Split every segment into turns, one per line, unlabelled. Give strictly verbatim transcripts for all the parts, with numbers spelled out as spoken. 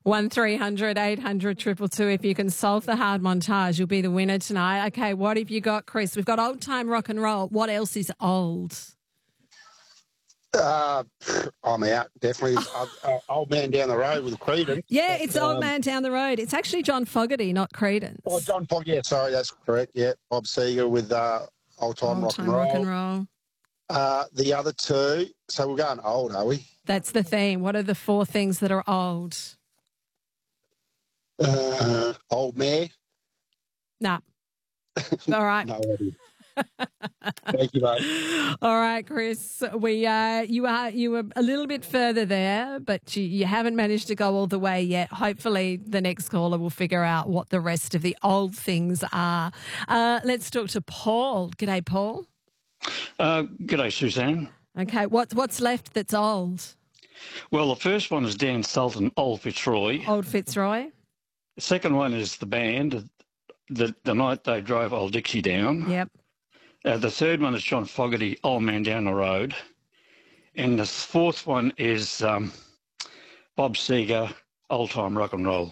One three hundred eight hundred two two two. If you can solve the hard montage, you'll be the winner tonight. Okay, what have you got, Chris? We've got old time rock and roll. What else is old?
Uh, I'm out, definitely. uh, uh, old Man Down the Road with Creedence.
Yeah, it's
um,
Old Man Down the Road. It's actually John Fogerty, not Creedence.
Oh, John Fogg, yeah, sorry, that's correct. Yeah, Bob Seger with uh, Old Time
Old
Rock
time
and Roll.
rock and roll.
Uh, the other two, so we're going old, are we?
That's the theme. What are the four things that are old?
Uh, old Mare.
Nah. All right.
No idea. Thank you, mate.
All right, Chris. We uh, you are you were a little bit further there, but you, you haven't managed to go all the way yet. Hopefully, the next caller will figure out what the rest of the old things are. Uh, let's talk to Paul. G'day, Paul.
Uh, g'day, Suzanne.
Okay, what's what's left that's old?
Well, the first one is Dan Sultan, Old Fitzroy.
Old Fitzroy.
The second one is the band, the, the night they drove Old Dixie down.
Yep.
Uh, the third one is John Fogerty, Old Man Down the Road. And the fourth one is um, Bob Seger, Old Time Rock and Roll.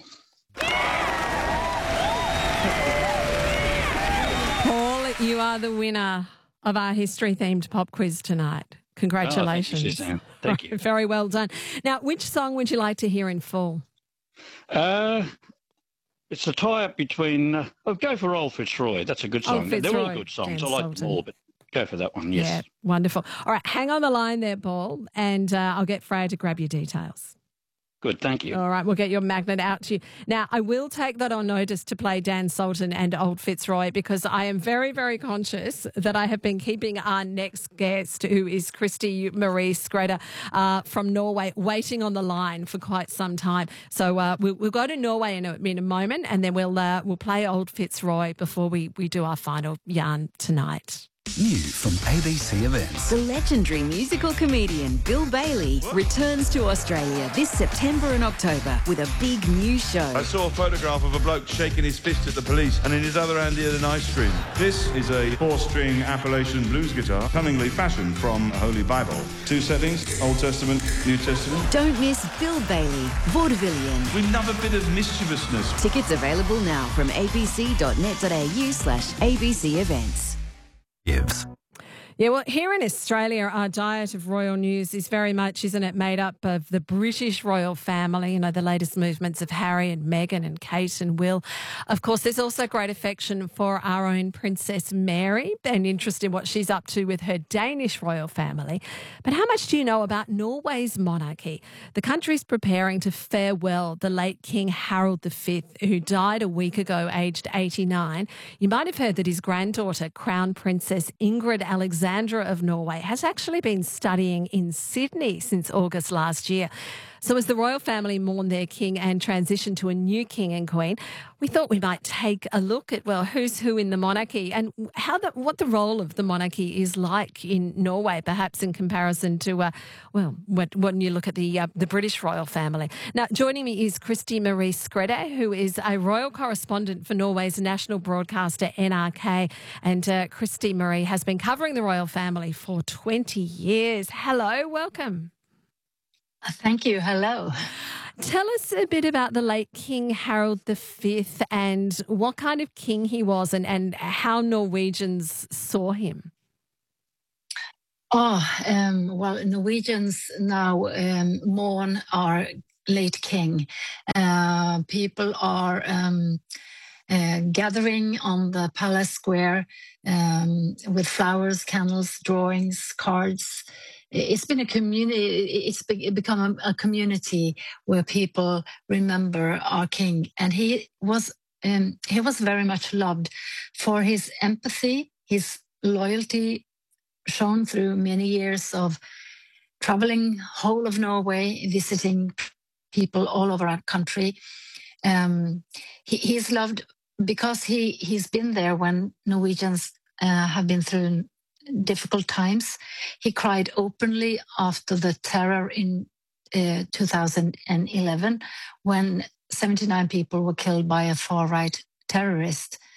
Paul, you are the winner of our history-themed pop quiz tonight. Congratulations.
Oh, thank you, Suzanne. Thank you.
Very well done. Now, which song would you like to hear in full?
Uh, it's a tie-up between... Uh, oh, go for Old Fitzroy. That's a good song.
Old
They're
Fitzroy,
all good songs.
Dan
I like
Sultan.
them all, but go for that one, yes.
Yeah, wonderful. All right, hang on the line there, Paul, and uh, I'll get Freya to grab your details.
Good, thank you.
All right, we'll get your magnet out to you. Now, I will take that on notice to play Dan Sultan and Old Fitzroy because I am very, very conscious that I have been keeping our next guest, who is Christy Marie Skredder uh, from Norway, waiting on the line for quite some time. So uh, we'll, we'll go to Norway in a, in a moment and then we'll uh, we'll play Old Fitzroy before we, we do our final yarn tonight.
New from A B C Events.
The legendary musical comedian Bill Bailey returns to Australia this September and October with a big new show.
I saw a photograph of a bloke shaking his fist at the police and in his other hand he had an ice cream. This is a four-string Appalachian blues guitar, cunningly fashioned from a Holy Bible. Two settings, Old Testament, New Testament.
Don't miss Bill Bailey, Vaudevillian.
We love a bit of mischievousness.
Tickets available now from abc.net.au slash ABC events.
Gives.
Yeah, well, here in Australia, our diet of royal news is very much, isn't it, made up of the British royal family, you know, the latest movements of Harry and Meghan and Kate and Will. Of course, there's also great affection for our own Princess Mary and interest in what she's up to with her Danish royal family. But how much do you know about Norway's monarchy? The country's preparing to farewell the late King Harald the Fifth, who died a week ago, aged eighty-nine. You might have heard that his granddaughter, Crown Princess Ingrid Alexandra of Norway, has actually been studying in Sydney since August last year. So as the royal family mourn their king and transition to a new king and queen, we thought we might take a look at, well, who's who in the monarchy and how the, what the role of the monarchy is like in Norway, perhaps in comparison to, uh, well, when, when you look at the uh, the British royal family. Now, joining me is Christy Marie Skredder, who is a royal correspondent for Norway's national broadcaster N R K. And uh, Christy Marie has been covering the royal family for twenty years. Hello, welcome.
Thank you. Hello.
Tell us a bit about the late King Harald the Fifth and what kind of king he was and, and how Norwegians saw him.
Oh, um, well, Norwegians now um, mourn our late king. Uh, people are um, uh, gathering on the palace square um, with flowers, candles, drawings, cards. It's been a community. It's become a, a community where people remember our king, and he was um, he was very much loved for his empathy, his loyalty, shown through many years of traveling whole of Norway, visiting people all over our country. Um, he, he's loved because he he's been there when Norwegians uh, have been through difficult times. He cried openly after the terror in uh, two thousand eleven when seventy-nine people were killed by a far-right terrorist.